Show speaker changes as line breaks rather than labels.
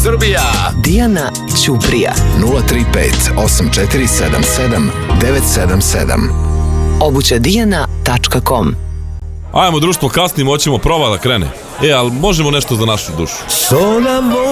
Srbija.
Dijana Ćuprija
035 8477 977.
obućadijana.com.
Ajmo društvo, kasnimo, hoćemo prova da krene. Ali možemo nešto za našu dušu.